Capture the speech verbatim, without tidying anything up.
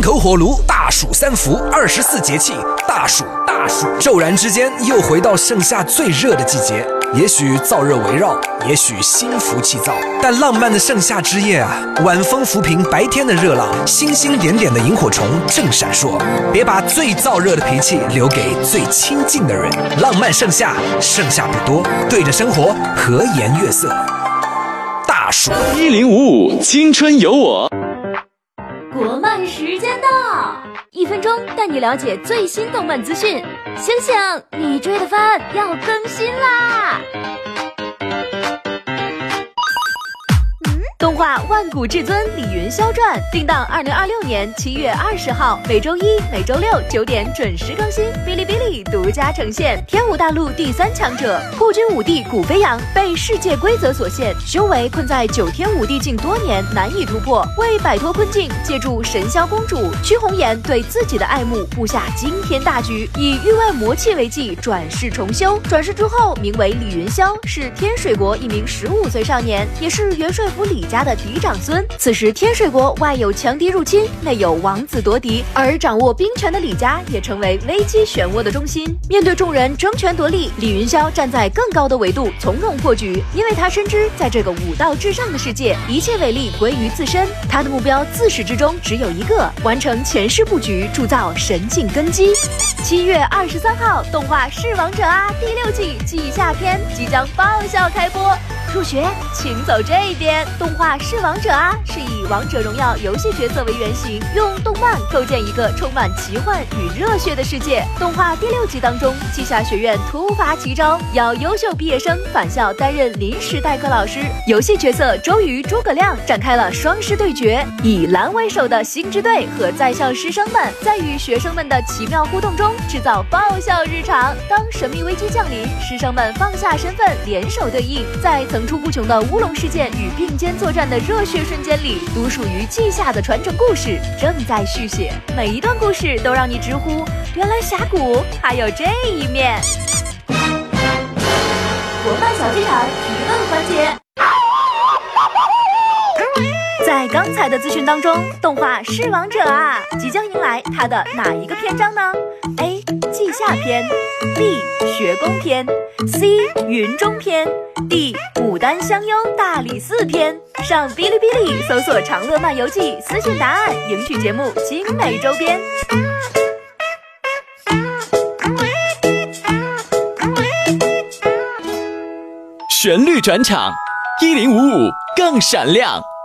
口火炉，大暑三伏，二十四节气，大暑大暑，骤然之间又回到盛夏最热的季节。也许燥热围绕，也许心浮气躁，但浪漫的盛夏之夜啊，晚风抚平白天的热浪，星星点点的萤火虫正闪烁。别把最燥热的脾气留给最亲近的人。浪漫盛夏，盛夏不多，对着生活和颜悦色。大暑一零五五青春有我。 国漫时间到，一分钟带你了解最新动漫资讯。醒醒，你追的番要更新啦！动画《万古至尊李云霄传》定档二零二六年七月二十号，每周一、每周六九点准时更新。哔哩哔哩独家呈现。天武大陆第三强者破军武帝古飞扬被世界规则所限，修为困在九天武帝境多年，难以突破。为摆脱困境，借助神霄公主屈红颜对自己的爱慕，布下惊天大局，以域外魔气为计，转世重修。转世之后，名为李云霄，是天水国一名十五岁少年，也是元帅府李家的嫡长孙。此时天水国外有强敌入侵，内有王子夺嫡，而掌握兵权的李家也成为危机漩涡的中心。面对众人争权夺利，李云霄站在更高的维度从容破局，因为他深知在这个武道至上的世界，一切伟力归于自身。他的目标自始至终只有一个，完成前世布局，铸造神境根基。七月二十三号，动画《是王者啊》第六季季夏篇即将爆笑开播。入学请走这边。动画《是王者啊》是以王者荣耀游戏角色为原型，用动漫构建一个充满奇幻与热血的世界。动画第六集当中，季夏学院突发奇招，要优秀毕业生返校担任临时代课老师。游戏角色周瑜、诸葛亮展开了双师对决，以蓝为首的星之队和在校师生们在与学生们的奇妙互动中制造爆笑日常。当神秘危机降临，师生们放下身份，联手对应，在层出不穷的乌龙事件与并肩作战的热血瞬间里，独属于季夏的传承故事正在续写。每一段故事都让你直呼，原来峡谷还有这一面。国漫小剧场提问环节。在刚才的资讯当中，动画《是王者啊》即将迎来它的哪一个篇章呢？ A. 季夏篇 B. 学宫篇 C. 云中篇 D. 牡丹香优大理寺篇。上哔哩哔哩搜索长乐漫游记，私信答案，赢取节目精美周边。 旋律转场，一零五五更闪亮。